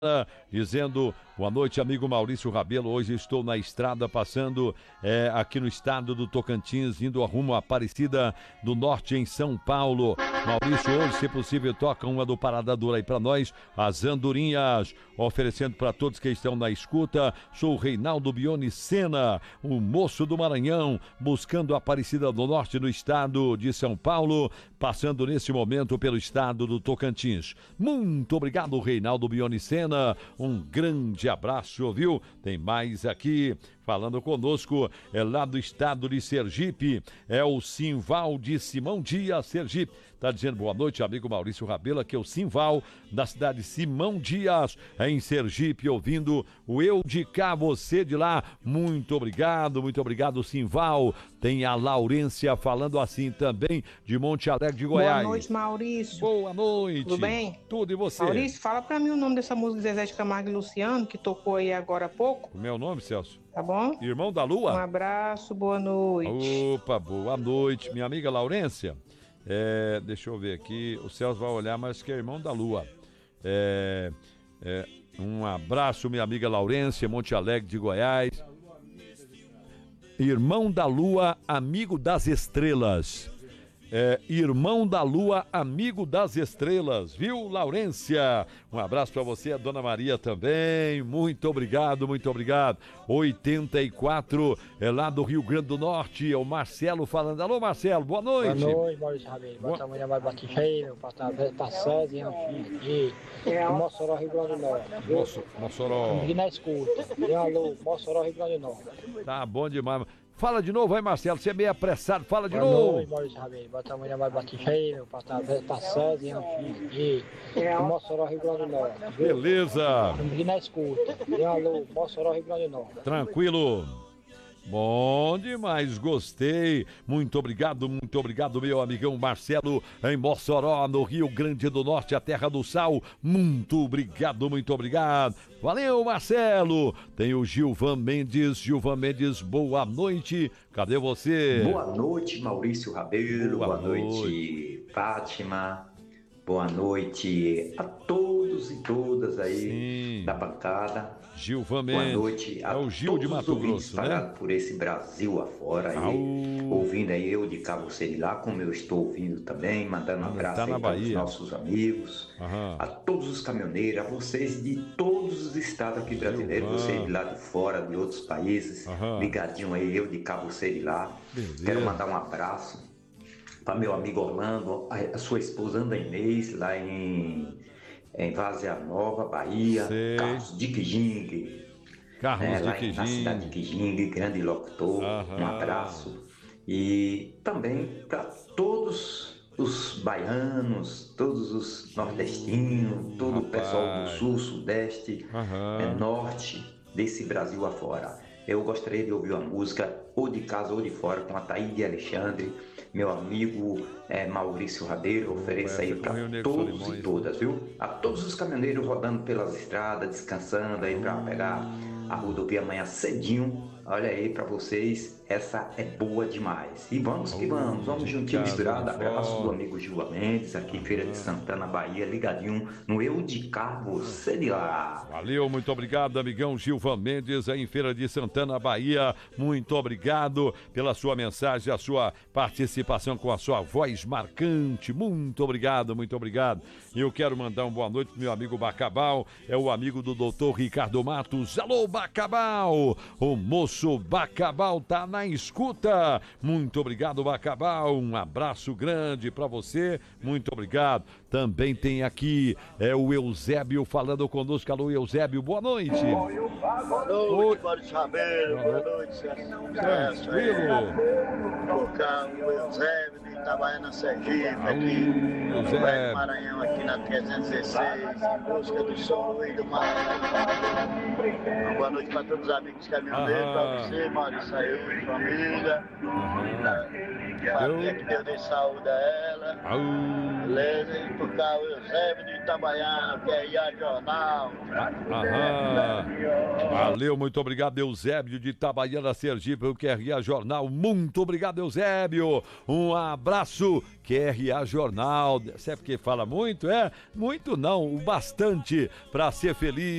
dizendo boa noite, amigo Maurício Rabelo. Hoje estou na estrada passando aqui no estado do Tocantins, indo a rumo à Aparecida do Norte em São Paulo. Maurício, hoje, se possível, toca uma do Parada Dura aí pra nós, as andorinhas, oferecendo para todos que estão na escuta. Sou o Reinaldo Bione Sena, o moço do Maranhão, buscando a Aparecida do Norte no estado de São Paulo, passando nesse momento pelo estado do Tocantins. Muito obrigado, Reinaldo Bione Sena. Um grande abraço, viu? Tem mais aqui falando conosco, lá do estado de Sergipe, é o Simval de Simão Dias, Sergipe. Tá dizendo boa noite, amigo Maurício Rabelo, aqui é o Simval da cidade de Simão Dias, em Sergipe, ouvindo o Eu de Cá, Você de Lá. Muito obrigado, Simval. Tem a Laurência falando assim também, de Monte Alegre de Goiás. Boa noite, Maurício. Boa noite. Tudo bem? Tudo, e você? Maurício, fala pra mim o nome dessa música de Zezé de Camargo e Luciano, que tocou aí agora há pouco. O meu nome, Celso? Tá bom? Irmão da Lua? Um abraço, boa noite. Opa, boa noite. Minha amiga Laurência, deixa eu ver aqui, o Celso vai olhar, mas que é Irmão da Lua. Um abraço, minha amiga Laurência, Monte Alegre de Goiás. Irmão da Lua, amigo das estrelas. Irmão da Lua, amigo das estrelas, viu, Laurência? Um abraço pra você, a Dona Maria também, muito obrigado. 84, lá do Rio Grande do Norte, é o Marcelo falando. Alô, Marcelo, boa noite. Boa noite, Maurício Rabelo. Boa noite, mais Baticheiro, Passado e Mossoró, Rio Grande do Norte. Mossoró. Aqui na escuta. Alô, Mossoró, Rio Grande do Norte. Tá bom demais. Fala de novo, vai, Marcelo, você é meio apressado, fala de novo. Boa noite, Maurício Rabelo. Bota amanhã mais Baticheiro, Passado e Mossoró, Rio Grande do Norte. Beleza. Aqui na escuta. Alô, Mossoró, Rio Grande do Norte. Tranquilo. Bom demais, gostei. Muito obrigado, meu amigão Marcelo, em Mossoró, no Rio Grande do Norte, a terra do sal. Muito obrigado. Valeu, Marcelo. Tem o Gilvan Mendes, boa noite. Cadê você? Boa noite, Maurício Rabelo. Boa noite, Fátima. Boa noite a todos e todas aí da bancada. Gilvan Mendes. Boa noite a o Gil todos de Mato os ouvintes Grosso, por esse Brasil afora aí, ouvindo aí Eu de Cá, Você de Lá, como eu estou ouvindo também, mandando um abraço aí para os nossos amigos, a todos os caminhoneiros, a vocês de todos os estados aqui brasileiros, vocês de lá de fora, de outros países, ligadinho aí, Eu de Cá, Você de Lá. Beleza. Quero mandar um abraço para meu amigo Orlando, a sua esposa Ana Inês, lá em Várzea Nova, Bahia, Carlos de Quijingue, lá na cidade de Quijingue, grande locutor, um abraço. E também para todos os baianos, todos os nordestinos, todo o pessoal do sul, sudeste, norte desse Brasil afora. Eu gostaria de ouvir uma música, ou de casa ou de fora, com a Taíde Alexandre, meu amigo Maurício Rabelo, ofereço aí para todos e todas, viu? A todos os caminhoneiros rodando pelas estradas, descansando aí para pegar a rodovia amanhã cedinho. Olha aí para vocês, essa é boa demais. E vamos que vamos juntinho misturado. Abraço do amigo Gilvan Mendes, aqui em Feira de Santana, Bahia, ligadinho no Eu de Cá, Você de Lá. Valeu, muito obrigado, amigão Gilvan Mendes, aí em Feira de Santana, Bahia. Muito obrigado pela sua mensagem, a sua participação com a sua voz marcante. Muito obrigado. E eu quero mandar uma boa noite pro meu amigo Bacabal, é o amigo do doutor Ricardo Matos. Alô, Bacabal! O moço Bacabal tá na escuta. Muito obrigado, Bacabal. Um abraço grande pra você. Muito obrigado. Também tem aqui o Eusébio falando conosco. Alô, Eusébio, boa noite. Boa noite, Maurício Rabelo. Boa noite, tranquilo. Tocar o Eusébio de Itabaiana, Sergipe, aqui no Velho Maranhão, aqui na 316, em busca do som e do mar. Uma boa noite para todos os amigos caminhoneiros, para você, Maurício, aí, família. Família, que Deus dê saúde a ela. Beleza? E tocar o Eusébio de Itabaiana, QRA Jornal. Valeu, muito obrigado, Eusébio de Itabaiana, Sergipe, o QRA Jornal. Muito obrigado, Eusébio. Um abraço, QRA Jornal. Sabe porque fala muito? Muito não, o bastante para ser feliz.